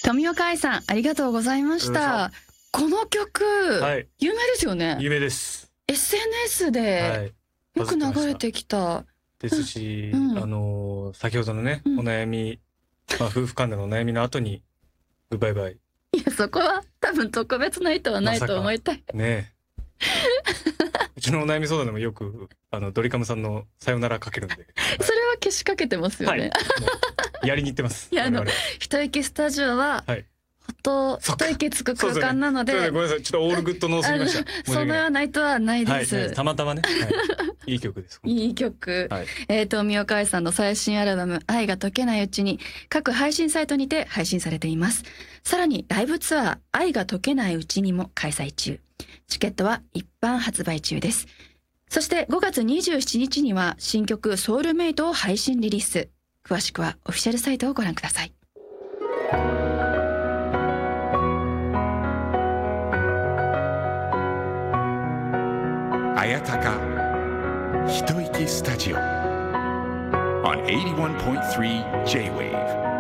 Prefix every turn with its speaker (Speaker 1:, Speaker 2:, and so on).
Speaker 1: 富岡愛さん、ありがとうございました。この曲、
Speaker 2: はい、
Speaker 1: 有名ですよね。
Speaker 2: 有名です。
Speaker 1: SNS でよく流れてきた。
Speaker 2: ですし、先ほどのね、お悩み、夫婦間でのお悩みの後に、グッバイバイ。
Speaker 1: いや、そこは多分特別な意図はないと思いたい。
Speaker 2: ねうちのお悩み相談でもよく、ドリカムさんのさよならかけるんで。
Speaker 1: それはけしかけてますよね。
Speaker 2: やりに行ってます。
Speaker 1: いや、一息スタジオは、一息つく空間なので。
Speaker 2: ごめんなさい、ちょっとオールグッドノーすぎました。
Speaker 1: そのような意図はないです。
Speaker 2: たまたまね。いい曲です。
Speaker 1: いい曲。富岡愛さんの最新アルバム「愛が解けないうちに」各配信サイトにて配信されています。さらにライブツアー「愛が解けないうちに」も開催中。チケットは一般発売中です。そして5月27日には新曲「ソウルメイト」を配信リリース。詳しくはオフィシャルサイトをご覧ください。
Speaker 3: 綾鷹一息スタジオ on 81.3 J-Wave